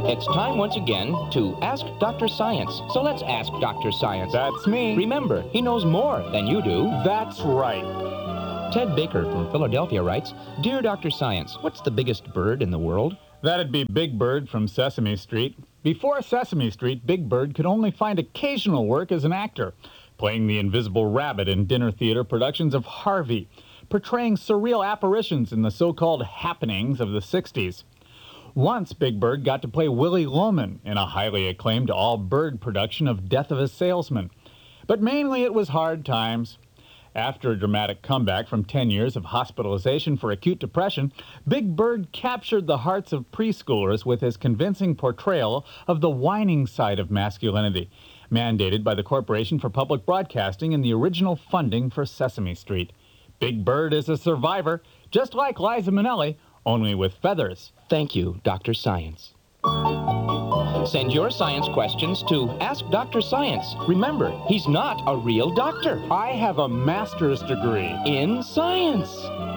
It's time once again to Ask Dr. Science. So let's ask Dr. Science. That's me. Remember, he knows more than you do. That's right. Ted Baker from Philadelphia writes, Dear Dr. Science, what's the biggest bird in the world? That'd be Big Bird from Sesame Street. Before Sesame Street, Big Bird could only find occasional work as an actor, playing the invisible rabbit in dinner theater productions of Harvey, portraying surreal apparitions in the so-called happenings of the 60s. Once, Big Bird got to play Willie Loman in a highly acclaimed all-bird production of Death of a Salesman. But mainly it was hard times. After a dramatic comeback from 10 years of hospitalization for acute depression, Big Bird captured the hearts of preschoolers with his convincing portrayal of the whining side of masculinity, mandated by the Corporation for Public Broadcasting in the original funding for Sesame Street. Big Bird is a survivor, just like Liza Minnelli, only with feathers. Thank you, Dr. Science. Send your science questions to Ask Dr. Science. Remember, he's not a real doctor. I have a master's degree In science.